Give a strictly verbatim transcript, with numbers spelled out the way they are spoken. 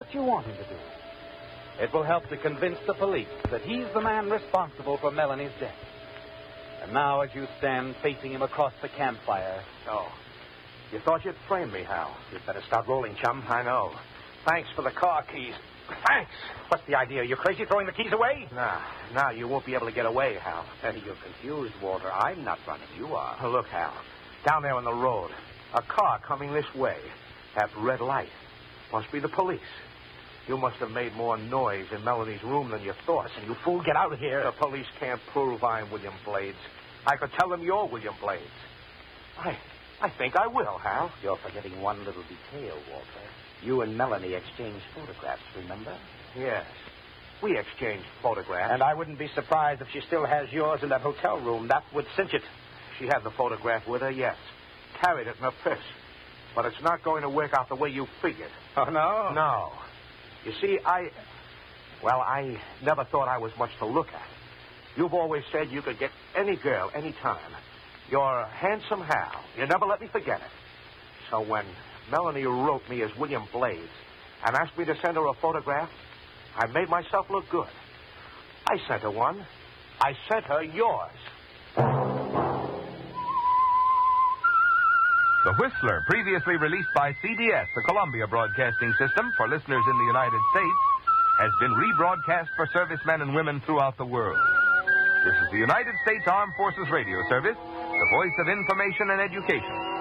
what you want him to do. It will help to convince the police that he's the man responsible for Melanie's death. And now, as you stand facing him across the campfire... Oh, you thought you'd frame me, Hal. You'd better stop rolling, chum. I know. Thanks for the car keys. Thanks. What's the idea? You crazy throwing the keys away? Nah, now you won't be able to get away, Hal. You're confused, Walter. I'm not running. You are. Oh, look, Hal. Down there on the road. A car coming this way. At red light. Must be the police. You must have made more noise in Melanie's room than you thought. Listen, you fool, get out of here. The police can't prove I'm William Blades. I could tell them you're William Blades. I I think I will, Hal. You're forgetting one little detail, Walter. You and Melanie exchanged photographs, remember? Yes. We exchanged photographs. And I wouldn't be surprised if she still has yours in that hotel room. That would cinch it. She had the photograph with her, yes. Carried it in her purse. But it's not going to work out the way you figured. Oh, no? No. You see, I... Well, I never thought I was much to look at. You've always said you could get any girl, any time. You're handsome, Hal. You never let me forget it. So when Melanie wrote me as William Blades and asked me to send her a photograph, I made myself look good. I sent her one. I sent her yours. The Whistler, previously released by C B S, the Columbia Broadcasting System, for listeners in the United States, has been rebroadcast for servicemen and women throughout the world. This is the United States Armed Forces Radio Service, the voice of information and education.